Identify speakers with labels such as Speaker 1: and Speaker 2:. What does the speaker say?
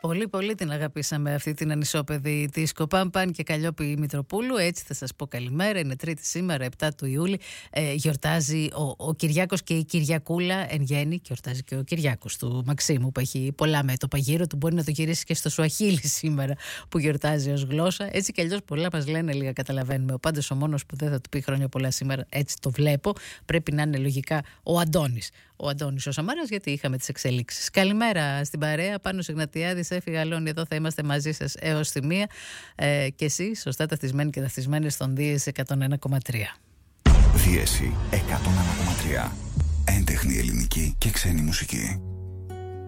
Speaker 1: Πολύ πολύ την αγαπήσαμε αυτή την ανισόπεδη της Κοπάμπαν και Καλλιόπη Μητροπούλου. Έτσι θα σας πω καλημέρα. Είναι Τρίτη σήμερα, 7 του Ιούλη. Γιορτάζει ο Κυριάκος και η Κυριακούλα εν γέννη. Και γιορτάζει και ο Κυριάκος του Μαξίμου που έχει πολλά μέτωπα γύρω του. Μπορεί να το γυρίσει και στο Σουαχίλι σήμερα που γιορτάζει ως γλώσσα. Έτσι κι αλλιώς πολλά μας λένε, λίγα καταλαβαίνουμε. Πάντως ο μόνος που δεν θα του πει χρόνια πολλά σήμερα, έτσι το βλέπω, πρέπει να είναι λογικά ο Αντώνης. Ο Αντώνης ο Σαμάρας, γιατί είχαμε τις εξελίξεις. Καλημέρα στην παρέα. Πάνος Ιγνατιάδης, Έφη Γαλώνη, εδώ θα είμαστε μαζί σας έως τη 1. Και εσείς, σωστά ταυτισμένοι και ταυτισμένοι στον Δίεση 101,3.
Speaker 2: Δίεση 101,3. Έντεχνη ελληνική και ξένη μουσική.